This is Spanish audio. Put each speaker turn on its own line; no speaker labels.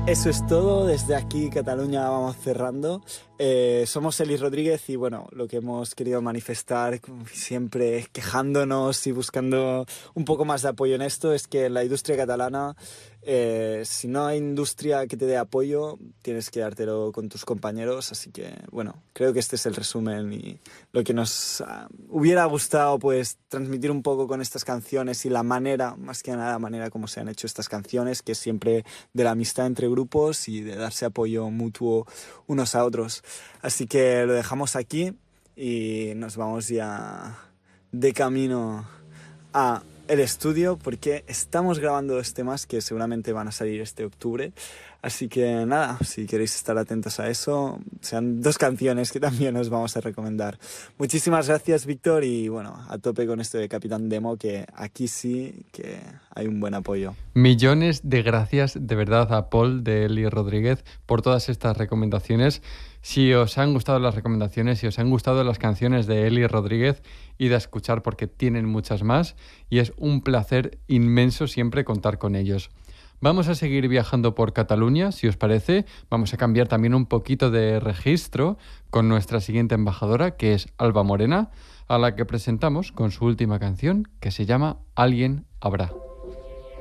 Eso es todo, desde aquí Cataluña vamos cerrando. Somos Eli Rodríguez y bueno, lo que hemos querido manifestar, como siempre quejándonos y buscando un poco más de apoyo en esto, es que la industria catalana, si no hay industria que te dé apoyo, tienes que dártelo con tus compañeros. Así que bueno, creo que este es el resumen y lo que nos hubiera gustado pues transmitir un poco con estas canciones y la manera, más que nada la manera como se han hecho estas canciones, que es siempre de la amistad entre grupos y de darse apoyo mutuo unos a otros. Así que lo dejamos aquí y nos vamos ya de camino a el estudio porque estamos grabando dos temas que seguramente van a salir este octubre. Así que nada, si queréis estar atentos a eso, sean dos canciones que también os vamos a recomendar. Muchísimas gracias, Víctor, y bueno, a tope con esto de Capitán Demo, que aquí sí que hay un buen apoyo.
Millones de gracias de verdad a Paul de Eli Rodríguez por todas estas recomendaciones. Si os han gustado las recomendaciones, si os han gustado las canciones de Eli Rodríguez, id a escuchar porque tienen muchas más y es un placer inmenso siempre contar con ellos. Vamos a seguir viajando por Cataluña, si os parece. Vamos a cambiar también un poquito de registro con nuestra siguiente embajadora, que es Alba Morena, a la que presentamos con su última canción, que se llama Alguien Habrá.